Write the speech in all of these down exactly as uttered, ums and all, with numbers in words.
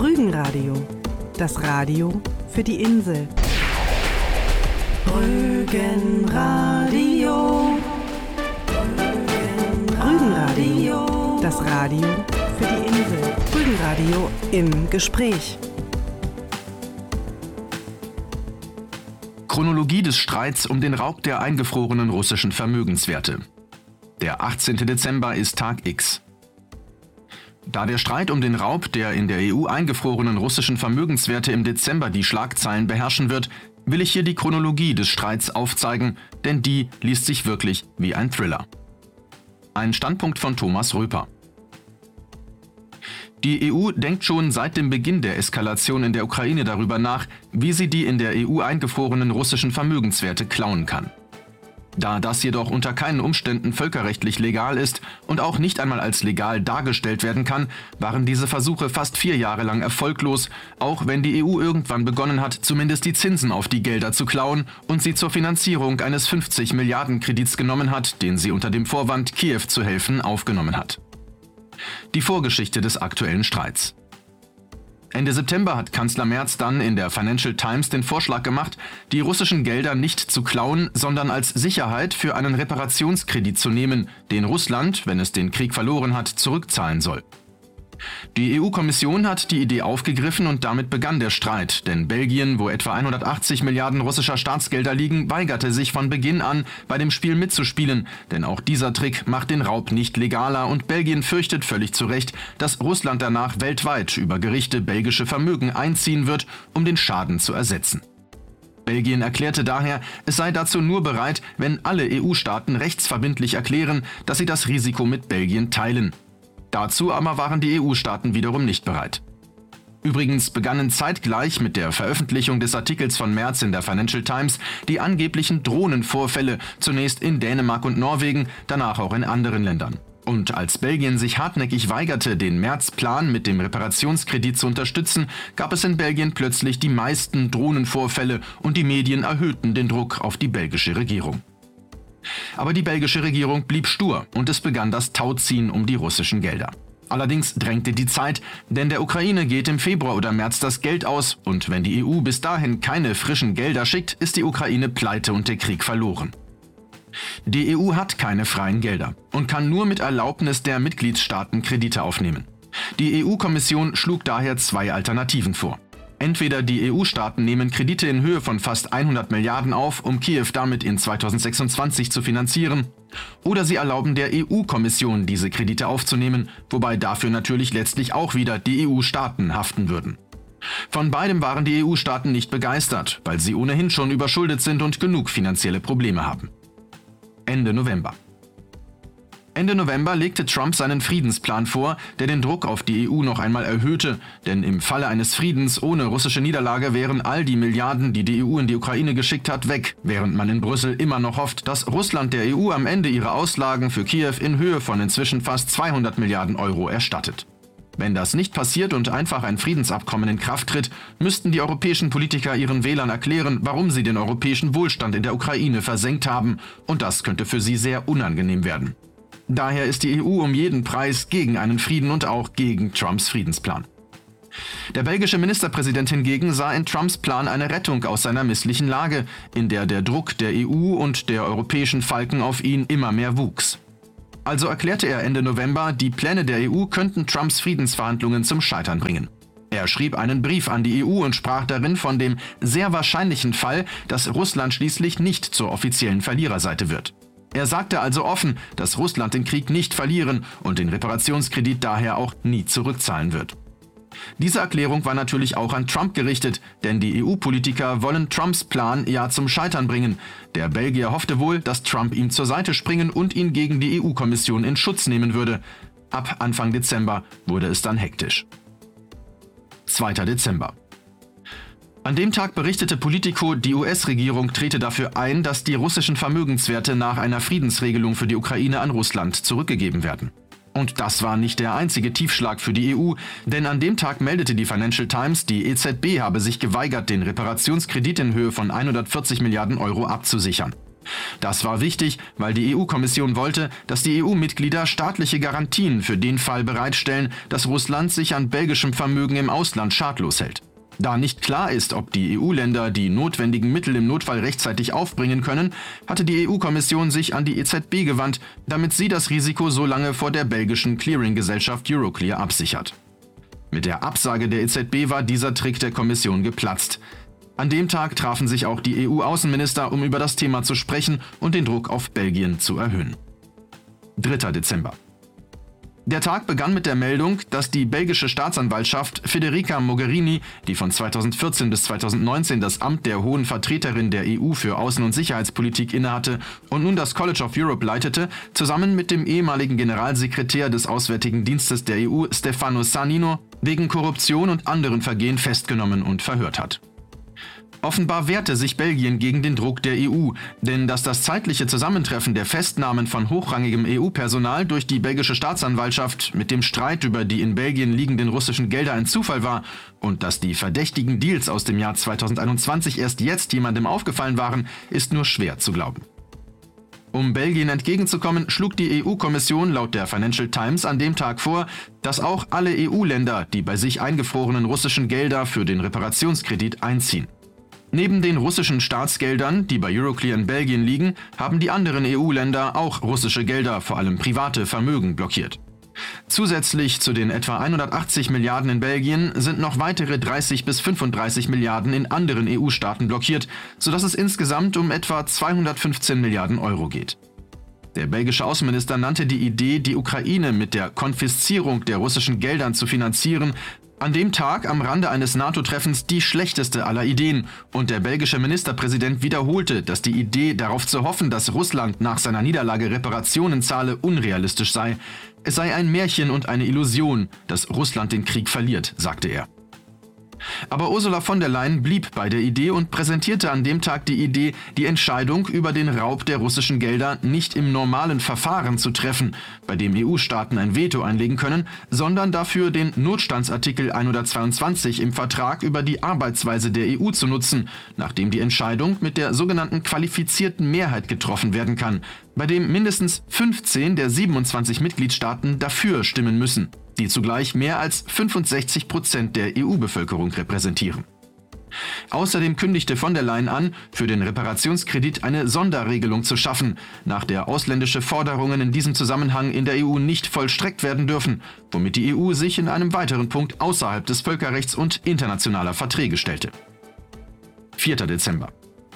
Rügenradio, das Radio für die Insel. Rügenradio. Rügenradio, das Radio für die Insel. Rügenradio im Gespräch. Chronologie des Streits um den Raub der eingefrorenen russischen Vermögenswerte. Der achtzehnte Dezember ist Tag X. Da der Streit um den Raub der in der E U eingefrorenen russischen Vermögenswerte im Dezember die Schlagzeilen beherrschen wird, will ich hier die Chronologie des Streits aufzeigen, denn die liest sich wirklich wie ein Thriller. Ein Standpunkt von Thomas Röper. Die E U denkt schon seit dem Beginn der Eskalation in der Ukraine darüber nach, wie sie die in der E U eingefrorenen russischen Vermögenswerte klauen kann. Da das jedoch unter keinen Umständen völkerrechtlich legal ist und auch nicht einmal als legal dargestellt werden kann, waren diese Versuche fast vier Jahre lang erfolglos, auch wenn die E U irgendwann begonnen hat, zumindest die Zinsen auf die Gelder zu klauen und sie zur Finanzierung eines fünfzig Milliarden Kredits genommen hat, den sie unter dem Vorwand, Kiew zu helfen, aufgenommen hat. Die Vorgeschichte des aktuellen Streits. Ende September hat Kanzler Merz dann in der Financial Times den Vorschlag gemacht, die russischen Gelder nicht zu klauen, sondern als Sicherheit für einen Reparationskredit zu nehmen, den Russland, wenn es den Krieg verloren hat, zurückzahlen soll. Die E U-Kommission hat die Idee aufgegriffen und damit begann der Streit, denn Belgien, wo etwa hundertachtzig Milliarden russischer Staatsgelder liegen, weigerte sich von Beginn an, bei dem Spiel mitzuspielen, denn auch dieser Trick macht den Raub nicht legaler und Belgien fürchtet völlig zu Recht, dass Russland danach weltweit über Gerichte belgische Vermögen einziehen wird, um den Schaden zu ersetzen. Belgien erklärte daher, es sei dazu nur bereit, wenn alle E U-Staaten rechtsverbindlich erklären, dass sie das Risiko mit Belgien teilen. Dazu aber waren die E U-Staaten wiederum nicht bereit. Übrigens begannen zeitgleich mit der Veröffentlichung des Artikels von Merz in der Financial Times die angeblichen Drohnenvorfälle, zunächst in Dänemark und Norwegen, danach auch in anderen Ländern. Und als Belgien sich hartnäckig weigerte, den Merz-Plan mit dem Reparationskredit zu unterstützen, gab es in Belgien plötzlich die meisten Drohnenvorfälle und die Medien erhöhten den Druck auf die belgische Regierung. Aber die belgische Regierung blieb stur und es begann das Tauziehen um die russischen Gelder. Allerdings drängte die Zeit, denn der Ukraine geht im Februar oder März das Geld aus und wenn die E U bis dahin keine frischen Gelder schickt, ist die Ukraine pleite und der Krieg verloren. Die E U hat keine freien Gelder und kann nur mit Erlaubnis der Mitgliedstaaten Kredite aufnehmen. Die E U-Kommission schlug daher zwei Alternativen vor. Entweder die E U-Staaten nehmen Kredite in Höhe von fast hundert Milliarden auf, um Kiew damit in zweitausendsechsundzwanzig zu finanzieren, oder sie erlauben der E U-Kommission, diese Kredite aufzunehmen, wobei dafür natürlich letztlich auch wieder die E U-Staaten haften würden. Von beidem waren die E U-Staaten nicht begeistert, weil sie ohnehin schon überschuldet sind und genug finanzielle Probleme haben. Ende November. Ende November legte Trump seinen Friedensplan vor, der den Druck auf die E U noch einmal erhöhte, denn im Falle eines Friedens ohne russische Niederlage wären all die Milliarden, die die E U in die Ukraine geschickt hat, weg, während man in Brüssel immer noch hofft, dass Russland der E U am Ende ihre Auslagen für Kiew in Höhe von inzwischen fast zweihundert Milliarden Euro erstattet. Wenn das nicht passiert und einfach ein Friedensabkommen in Kraft tritt, müssten die europäischen Politiker ihren Wählern erklären, warum sie den europäischen Wohlstand in der Ukraine versenkt haben, und das könnte für sie sehr unangenehm werden. Daher ist die E U um jeden Preis gegen einen Frieden und auch gegen Trumps Friedensplan. Der belgische Ministerpräsident hingegen sah in Trumps Plan eine Rettung aus seiner misslichen Lage, in der der Druck der E U und der europäischen Falken auf ihn immer mehr wuchs. Also erklärte er Ende November, die Pläne der E U könnten Trumps Friedensverhandlungen zum Scheitern bringen. Er schrieb einen Brief an die E U und sprach darin von dem sehr wahrscheinlichen Fall, dass Russland schließlich nicht zur offiziellen Verliererseite wird. Er sagte also offen, dass Russland den Krieg nicht verlieren und den Reparationskredit daher auch nie zurückzahlen wird. Diese Erklärung war natürlich auch an Trump gerichtet, denn die E U-Politiker wollen Trumps Plan ja zum Scheitern bringen. Der Belgier hoffte wohl, dass Trump ihm zur Seite springen und ihn gegen die E U-Kommission in Schutz nehmen würde. Ab Anfang Dezember wurde es dann hektisch. zweiter Dezember. An dem Tag berichtete Politico, die U S-Regierung trete dafür ein, dass die russischen Vermögenswerte nach einer Friedensregelung für die Ukraine an Russland zurückgegeben werden. Und das war nicht der einzige Tiefschlag für die E U, denn an dem Tag meldete die Financial Times, die E Z B habe sich geweigert, den Reparationskredit in Höhe von hundertvierzig Milliarden Euro abzusichern. Das war wichtig, weil die E U-Kommission wollte, dass die E U-Mitglieder staatliche Garantien für den Fall bereitstellen, dass Russland sich an belgischem Vermögen im Ausland schadlos hält. Da nicht klar ist, ob die E U-Länder die notwendigen Mittel im Notfall rechtzeitig aufbringen können, hatte die E U-Kommission sich an die E Z B gewandt, damit sie das Risiko so lange vor der belgischen Clearing-Gesellschaft Euroclear absichert. Mit der Absage der E Z B war dieser Trick der Kommission geplatzt. An dem Tag trafen sich auch die E U-Außenminister, um über das Thema zu sprechen und den Druck auf Belgien zu erhöhen. dritter Dezember. Der Tag begann mit der Meldung, dass die belgische Staatsanwaltschaft Federica Mogherini, die von zweitausendvierzehn bis zweitausendneunzehn das Amt der hohen Vertreterin der E U für Außen- und Sicherheitspolitik innehatte und nun das College of Europe leitete, zusammen mit dem ehemaligen Generalsekretär des Auswärtigen Dienstes der E U, Stefano Sannino, wegen Korruption und anderen Vergehen festgenommen und verhört hat. Offenbar wehrte sich Belgien gegen den Druck der E U, denn dass das zeitliche Zusammentreffen der Festnahmen von hochrangigem E U-Personal durch die belgische Staatsanwaltschaft mit dem Streit über die in Belgien liegenden russischen Gelder ein Zufall war und dass die verdächtigen Deals aus dem Jahr zweitausendeinundzwanzig erst jetzt jemandem aufgefallen waren, ist nur schwer zu glauben. Um Belgien entgegenzukommen, schlug die E U-Kommission laut der Financial Times an dem Tag vor, dass auch alle E U-Länder die bei sich eingefrorenen russischen Gelder für den Reparationskredit einziehen. Neben den russischen Staatsgeldern, die bei Euroclear in Belgien liegen, haben die anderen E U-Länder auch russische Gelder, vor allem private Vermögen, blockiert. Zusätzlich zu den etwa hundertachtzig Milliarden in Belgien sind noch weitere dreißig bis fünfunddreißig Milliarden in anderen E U-Staaten blockiert, sodass es insgesamt um etwa zweihundertfünfzehn Milliarden Euro geht. Der belgische Außenminister nannte die Idee, die Ukraine mit der Konfiszierung der russischen Geldern zu finanzieren, an dem Tag am Rande eines NATO-Treffens die schlechteste aller Ideen und der belgische Ministerpräsident wiederholte, dass die Idee, darauf zu hoffen, dass Russland nach seiner Niederlage Reparationen zahle, unrealistisch sei. Es sei ein Märchen und eine Illusion, dass Russland den Krieg verliert, sagte er. Aber Ursula von der Leyen blieb bei der Idee und präsentierte an dem Tag die Idee, die Entscheidung über den Raub der russischen Gelder nicht im normalen Verfahren zu treffen, bei dem E U-Staaten ein Veto einlegen können, sondern dafür den Notstandsartikel hundertzweiundzwanzig im Vertrag über die Arbeitsweise der E U zu nutzen, nachdem die Entscheidung mit der sogenannten qualifizierten Mehrheit getroffen werden kann, bei dem mindestens fünfzehn der siebenundzwanzig Mitgliedstaaten dafür stimmen müssen, die zugleich mehr als fünfundsechzig Prozent der E U-Bevölkerung repräsentieren. Außerdem kündigte von der Leyen an, für den Reparationskredit eine Sonderregelung zu schaffen, nach der ausländische Forderungen in diesem Zusammenhang in der E U nicht vollstreckt werden dürfen, womit die E U sich in einem weiteren Punkt außerhalb des Völkerrechts und internationaler Verträge stellte. vierter Dezember.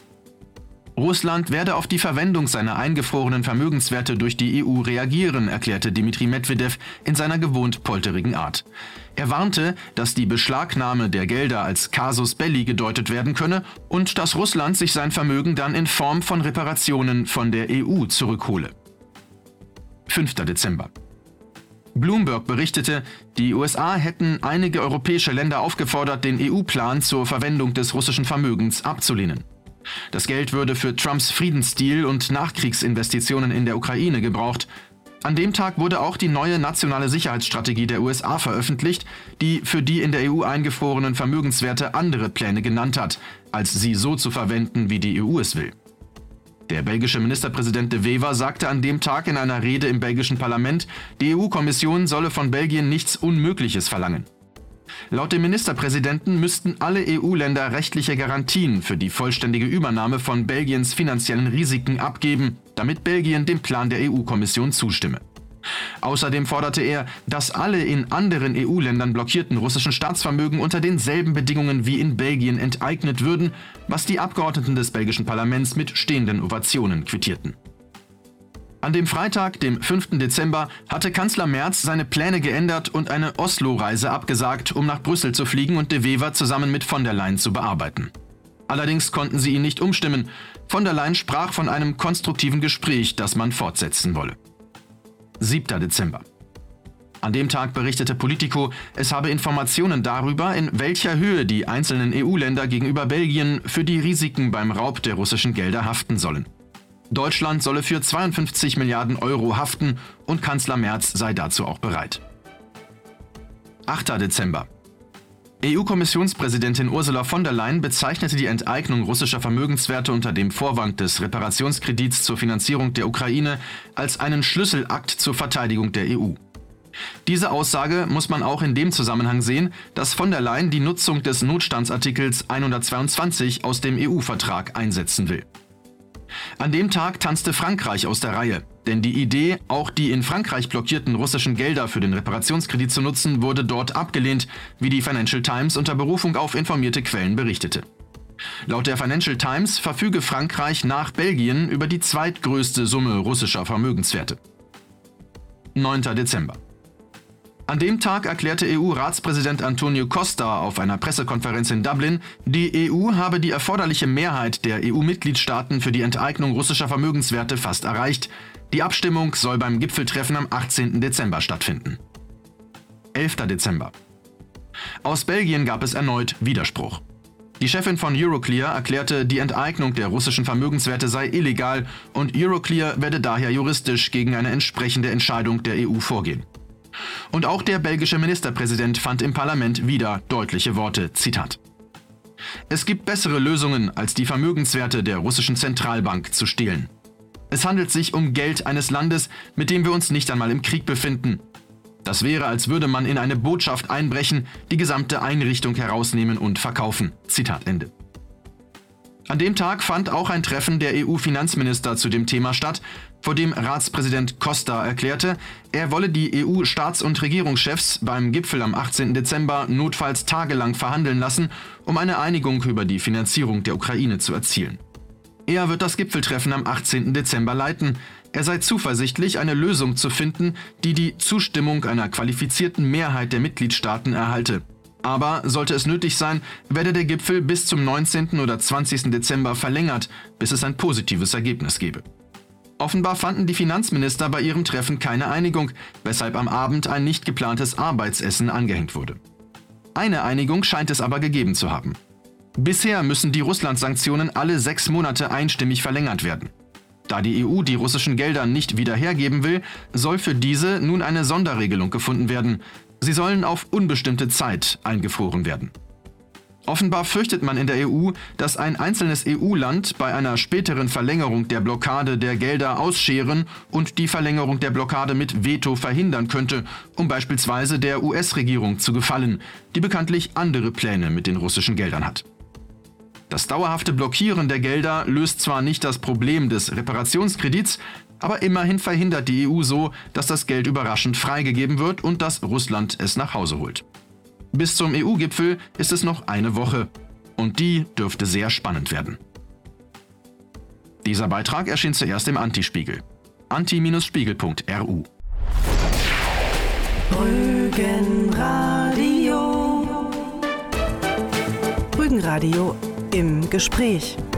Russland werde auf die Verwendung seiner eingefrorenen Vermögenswerte durch die E U reagieren, erklärte Dmitri Medvedev in seiner gewohnt polterigen Art. Er warnte, dass die Beschlagnahme der Gelder als Casus belli gedeutet werden könne und dass Russland sich sein Vermögen dann in Form von Reparationen von der E U zurückhole. fünfter Dezember. Bloomberg berichtete, die U S A hätten einige europäische Länder aufgefordert, den E U-Plan zur Verwendung des russischen Vermögens abzulehnen. Das Geld würde für Trumps Friedensdeal und Nachkriegsinvestitionen in der Ukraine gebraucht. An dem Tag wurde auch die neue nationale Sicherheitsstrategie der U S A veröffentlicht, die für die in der E U eingefrorenen Vermögenswerte andere Pläne genannt hat, als sie so zu verwenden, wie die E U es will. Der belgische Ministerpräsident De Wever sagte an dem Tag in einer Rede im belgischen Parlament, die E U-Kommission solle von Belgien nichts Unmögliches verlangen. Laut dem Ministerpräsidenten müssten alle E U-Länder rechtliche Garantien für die vollständige Übernahme von Belgiens finanziellen Risiken abgeben, damit Belgien dem Plan der E U-Kommission zustimme. Außerdem forderte er, dass alle in anderen E U-Ländern blockierten russischen Staatsvermögen unter denselben Bedingungen wie in Belgien enteignet würden, was die Abgeordneten des belgischen Parlaments mit stehenden Ovationen quittierten. An dem Freitag, dem fünften Dezember, hatte Kanzler Merz seine Pläne geändert und eine Oslo-Reise abgesagt, um nach Brüssel zu fliegen und De Wever zusammen mit von der Leyen zu bearbeiten. Allerdings konnten sie ihn nicht umstimmen. Von der Leyen sprach von einem konstruktiven Gespräch, das man fortsetzen wolle. siebter Dezember. An dem Tag berichtete Politico, es habe Informationen darüber, in welcher Höhe die einzelnen E U-Länder gegenüber Belgien für die Risiken beim Raub der russischen Gelder haften sollen. Deutschland solle für zweiundfünfzig Milliarden Euro haften und Kanzler Merz sei dazu auch bereit. achter Dezember. E U-Kommissionspräsidentin Ursula von der Leyen bezeichnete die Enteignung russischer Vermögenswerte unter dem Vorwand des Reparationskredits zur Finanzierung der Ukraine als einen Schlüsselakt zur Verteidigung der E U. Diese Aussage muss man auch in dem Zusammenhang sehen, dass von der Leyen die Nutzung des Notstandsartikels hundertzweiundzwanzig aus dem E U-Vertrag einsetzen will. An dem Tag tanzte Frankreich aus der Reihe, denn die Idee, auch die in Frankreich blockierten russischen Gelder für den Reparationskredit zu nutzen, wurde dort abgelehnt, wie die Financial Times unter Berufung auf informierte Quellen berichtete. Laut der Financial Times verfüge Frankreich nach Belgien über die zweitgrößte Summe russischer Vermögenswerte. neunter Dezember. An dem Tag erklärte E U-Ratspräsident Antonio Costa auf einer Pressekonferenz in Dublin, die E U habe die erforderliche Mehrheit der E U-Mitgliedstaaten für die Enteignung russischer Vermögenswerte fast erreicht. Die Abstimmung soll beim Gipfeltreffen am achtzehnten Dezember stattfinden. elfter Dezember. Aus Belgien gab es erneut Widerspruch. Die Chefin von Euroclear erklärte, die Enteignung der russischen Vermögenswerte sei illegal und Euroclear werde daher juristisch gegen eine entsprechende Entscheidung der E U vorgehen. Und auch der belgische Ministerpräsident fand im Parlament wieder deutliche Worte, Zitat: Es gibt bessere Lösungen, als die Vermögenswerte der russischen Zentralbank zu stehlen. Es handelt sich um Geld eines Landes, mit dem wir uns nicht einmal im Krieg befinden. Das wäre, als würde man in eine Botschaft einbrechen, die gesamte Einrichtung herausnehmen und verkaufen. Zitat Ende. An dem Tag fand auch ein Treffen der E U-Finanzminister zu dem Thema statt, vor dem Ratspräsident Costa erklärte, er wolle die E U-Staats- und Regierungschefs beim Gipfel am achtzehnten Dezember notfalls tagelang verhandeln lassen, um eine Einigung über die Finanzierung der Ukraine zu erzielen. Er wird das Gipfeltreffen am achtzehnten Dezember leiten. Er sei zuversichtlich, eine Lösung zu finden, die die Zustimmung einer qualifizierten Mehrheit der Mitgliedstaaten erhalte. Aber sollte es nötig sein, werde der Gipfel bis zum neunzehnten oder zwanzigsten Dezember verlängert, bis es ein positives Ergebnis gebe. Offenbar fanden die Finanzminister bei ihrem Treffen keine Einigung, weshalb am Abend ein nicht geplantes Arbeitsessen angehängt wurde. Eine Einigung scheint es aber gegeben zu haben. Bisher müssen die Russland-Sanktionen alle sechs Monate einstimmig verlängert werden. Da die E U die russischen Gelder nicht wieder hergeben will, soll für diese nun eine Sonderregelung gefunden werden. Sie sollen auf unbestimmte Zeit eingefroren werden. Offenbar fürchtet man in der E U, dass ein einzelnes E U-Land bei einer späteren Verlängerung der Blockade der Gelder ausscheren und die Verlängerung der Blockade mit Veto verhindern könnte, um beispielsweise der U S-Regierung zu gefallen, die bekanntlich andere Pläne mit den russischen Geldern hat. Das dauerhafte Blockieren der Gelder löst zwar nicht das Problem des Reparationskredits, aber immerhin verhindert die E U so, dass das Geld überraschend freigegeben wird und dass Russland es nach Hause holt. Bis zum E U-Gipfel ist es noch eine Woche und die dürfte sehr spannend werden. Dieser Beitrag erschien zuerst im Antispiegel. anti-spiegel punkt r u. Rügenradio. Rügenradio im Gespräch.